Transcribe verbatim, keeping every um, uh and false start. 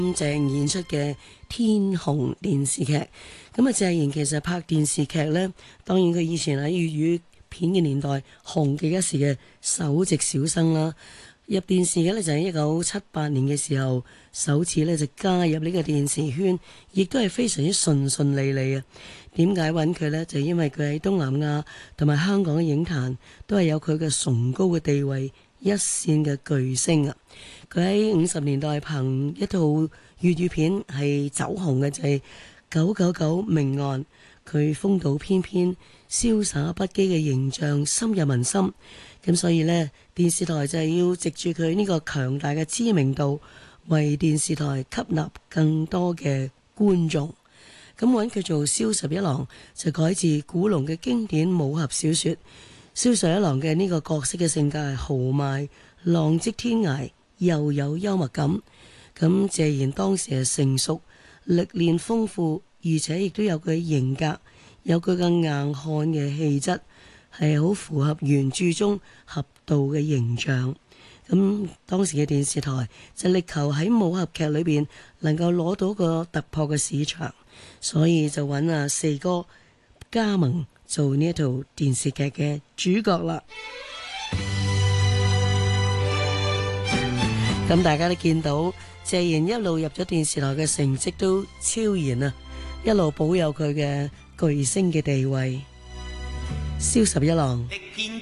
謝賢演出嘅《天虹》電視劇。咁啊，謝賢其實拍電視劇呢，當然佢以前喺粵語片嘅年代紅極一時嘅首席小生啦。入電視嘅呢，就喺一九七八年嘅時候，首次呢就加入呢個電視圈，亦都係非常之順順利利啊。點解揾佢呢？就因為佢喺東南亞同埋香港嘅影壇都係有佢嘅崇高嘅地位，一線嘅巨星啊！佢喺五十年代憑一套粵語片係走紅嘅，就係《九九九命案》，佢風度翩翩、瀟灑不羈嘅形象深入民心。咁所以呢，電視台就係要藉住佢呢個強大嘅知名度，為電視台吸納更多嘅觀眾。咁揾佢做蕭十一郎，就改自古龍嘅經典武俠小說。蕭十一郎嘅呢個角色嘅性格係豪邁、浪跡天涯，又有幽默感。咁謝賢當時係成熟、歷練豐富，而且亦都有佢嘅型格，有佢嘅硬漢嘅氣質，係好符合原著中俠盜嘅形象。咁當時嘅電視台就力求喺武俠劇裏邊能夠攞到個突破嘅市場，所以就揾阿四哥加盟做呢一套電視劇嘅主角啦。咁大家都見到謝賢一路入咗電視台嘅成績都超然啊，一路保有佢嘅巨星嘅地位。蕭十一郎。